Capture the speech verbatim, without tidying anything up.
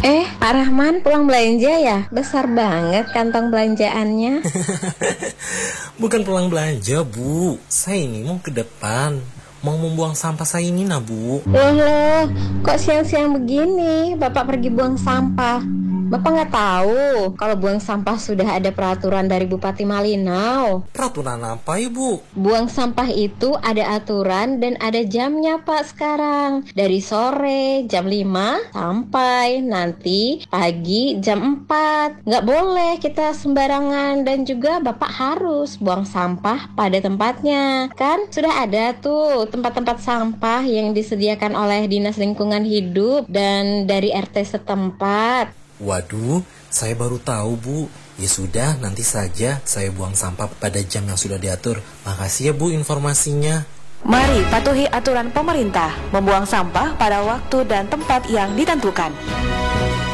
Eh, Pak Rahman pulang belanja ya? Besar banget kantong belanjaannya. Bukan pulang belanja, Bu. Saya ini mau ke depan. Mau membuang sampah saya ini, nah, Bu. Loh loh, kok siang-siang begini Bapak pergi buang sampah? Bapak nggak tahu kalau buang sampah sudah ada peraturan dari Bupati Malinau. Peraturan apa, Ibu? Buang sampah itu ada aturan dan ada jamnya Pak sekarang. Dari sore jam lima sampai nanti pagi jam empat. Nggak boleh kita sembarangan dan juga Bapak harus buang sampah pada tempatnya. Kan sudah ada tuh tempat-tempat sampah yang disediakan oleh Dinas Lingkungan Hidup dan dari R T setempat. Waduh, saya baru tahu, Bu. Ya sudah, nanti saja saya buang sampah pada jam yang sudah diatur. Makasih ya, Bu, informasinya. Mari patuhi aturan pemerintah, membuang sampah pada waktu dan tempat yang ditentukan.